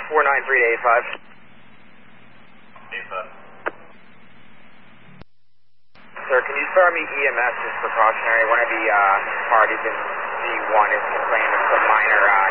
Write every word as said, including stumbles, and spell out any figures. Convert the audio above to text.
four nine three to eight five. eight five. Sir, can you start me E M S as precautionary? One of the uh, parties in C one is complaining of some minor uh,